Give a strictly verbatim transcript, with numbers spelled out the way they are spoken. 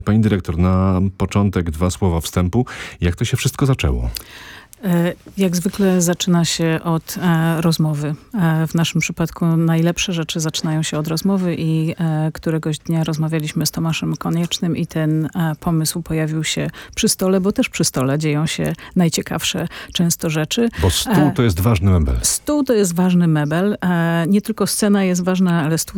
Pani dyrektor, na początek dwa słowa wstępu. Jak to się wszystko zaczęło? Jak zwykle zaczyna się od e, rozmowy. E, w naszym przypadku najlepsze rzeczy zaczynają się od rozmowy i e, któregoś dnia rozmawialiśmy z Tomaszem Koniecznym i ten e, pomysł pojawił się przy stole, bo też przy stole dzieją się najciekawsze często rzeczy. Bo stół to jest ważny mebel. Stół to jest ważny mebel. E, nie tylko scena jest ważna, ale stół